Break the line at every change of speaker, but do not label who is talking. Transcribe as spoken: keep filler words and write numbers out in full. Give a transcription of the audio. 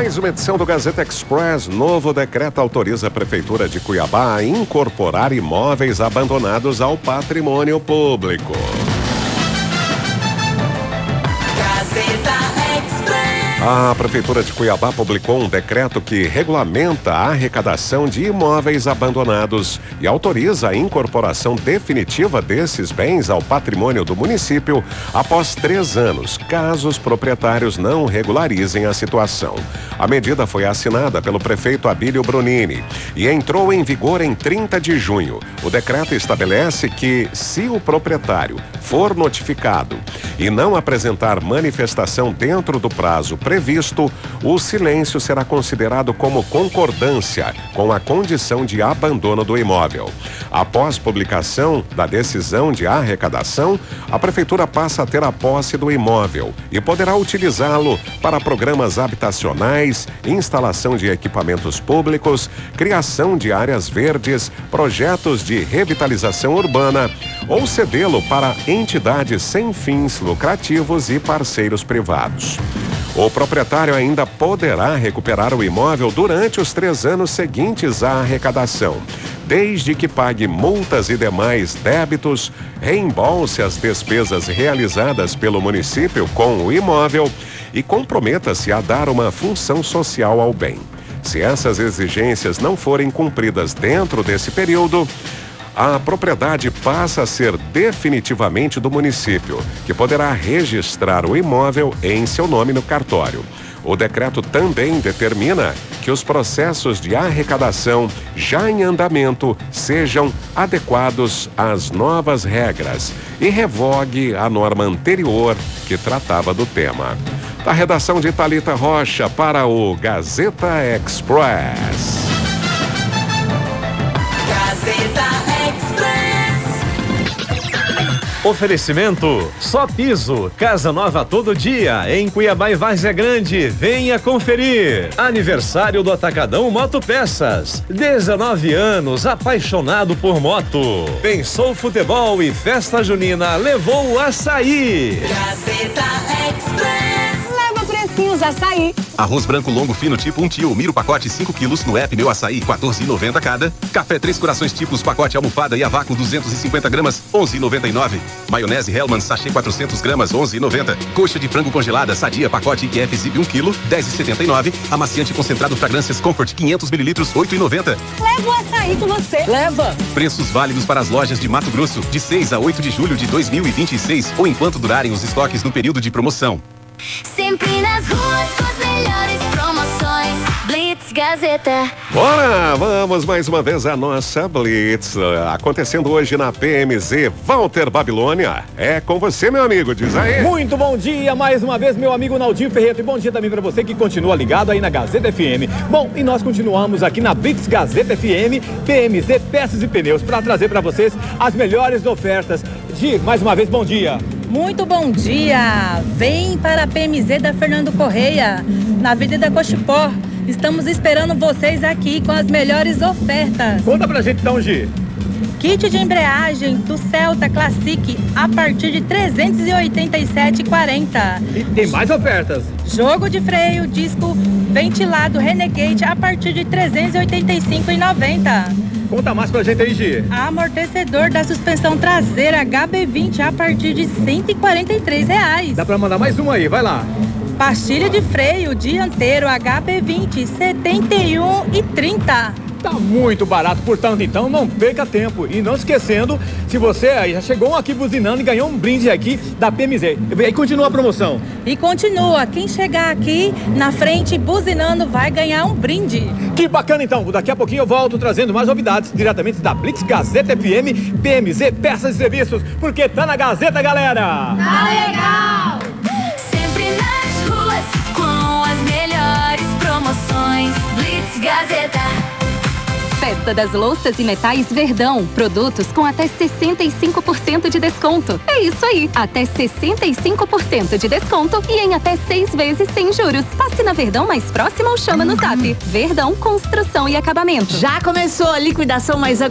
Mais uma edição do Gazeta Express. Novo decreto autoriza a Prefeitura de Cuiabá a incorporar imóveis abandonados ao patrimônio público. A Prefeitura de Cuiabá publicou um decreto que regulamenta a arrecadação de imóveis abandonados e autoriza a incorporação definitiva desses bens ao patrimônio do município após três anos, caso os proprietários não regularizem a situação. A medida foi assinada pelo prefeito Abílio Brunini e entrou em vigor em trinta de junho. O decreto estabelece que, se o proprietário for notificado e não apresentar manifestação dentro do prazo previsto, o silêncio será considerado como concordância com a condição de abandono do imóvel. Após publicação da decisão de arrecadação, a Prefeitura passa a ter a posse do imóvel e poderá utilizá-lo para programas habitacionais, instalação de equipamentos públicos, criação de áreas verdes, projetos de revitalização urbana ou cedê-lo para entidades sem fins lucrativos e parceiros privados. O proprietário ainda poderá recuperar o imóvel durante os três anos seguintes à arrecadação, desde que pague multas e demais débitos, reembolse as despesas realizadas pelo município com o imóvel e comprometa-se a dar uma função social ao bem. Se essas exigências não forem cumpridas dentro desse período, a propriedade passa a ser definitivamente do município, que poderá registrar o imóvel em seu nome no cartório. O decreto também determina que os processos de arrecadação já em andamento sejam adequados às novas regras e revogue a norma anterior que tratava do tema. Da redação de Thalita Rocha para o Gazeta Express.
Gazeta
Oferecimento Só Piso, casa nova todo dia, em Cuiabá e Várzea Grande. Venha conferir. Aniversário do Atacadão Moto Peças. dezenove anos, apaixonado por moto. Pensou futebol e festa junina, levou o açaí.
Gazeta Express.
Leva precinhos açaí.
Arroz branco longo fino tipo um tio, miro pacote cinco quilos no app Meu Açaí, quatorze reais e noventa centavos cada. Café Três Corações tipos pacote almofada e a vácuo duzentos e cinquenta gramas, onze reais e noventa e nove centavos. Maionese Hellman sachê quatrocentas gramas, onze reais e noventa centavos. Coxa de frango congelada Sadia pacote I Q F Zip um quilo, dez reais e setenta e nove centavos. Amaciante concentrado Fragrâncias Comfort quinhentos mililitros, oito reais e noventa centavos.
Leva o açaí com você. Leva.
Preços válidos para as lojas de Mato Grosso, de seis a oito de julho de dois mil e vinte e seis ou enquanto durarem os estoques no período de promoção.
Sempre nas ruas com as melhores promoções. Blitz Gazeta.
Bora, vamos mais uma vez a nossa Blitz. Acontecendo hoje na P M Z Walter Babilônia. É com você, meu amigo, diz aí.
Muito bom dia mais uma vez, meu amigo Naldinho Ferreira. E bom dia também para você que continua ligado aí na Gazeta F M. Bom, e nós continuamos aqui na Blitz Gazeta F M, P M Z Peças e Pneus, para trazer para vocês as melhores ofertas. Gi, mais uma vez, bom dia.
Muito bom dia! Vem para a P M Z da Fernando Correia, na Avenida Cochipó. Estamos esperando vocês aqui com as melhores ofertas.
Conta pra gente então, Gi.
Kit de embreagem do Celta Classic a partir de trezentos e oitenta e sete reais e quarenta centavos.
E tem mais ofertas.
Jogo de freio, disco ventilado Renegade a partir de trezentos e oitenta e cinco reais e noventa centavos.
Conta mais pra gente aí, Gi.
Amortecedor da suspensão traseira H B vinte a partir de cento e quarenta e três reais.
Dá pra mandar mais uma aí, vai lá.
Pastilha de freio dianteiro H B vinte, setenta e um reais e trinta centavos.
Tá muito barato, portanto, então não perca tempo. E não esquecendo, se você aí já chegou aqui buzinando e ganhou um brinde aqui da P M Z. E continua a promoção.
E continua, quem chegar aqui na frente buzinando vai ganhar um brinde.
Que bacana então, daqui a pouquinho eu volto trazendo mais novidades diretamente da Blitz Gazeta F M, P M Z Peças e Serviços, porque tá na Gazeta, galera!
Tá legal! Sempre nas ruas com as melhores promoções. Blitz Gazeta.
Festa das Louças e Metais Verdão. Produtos com até sessenta e cinco por cento de desconto. É isso aí, até sessenta e cinco por cento de desconto e em até seis vezes sem juros. Passe na Verdão mais próxima ou chama no Zap. Verdão, construção e acabamento.
Já começou a liquidação mais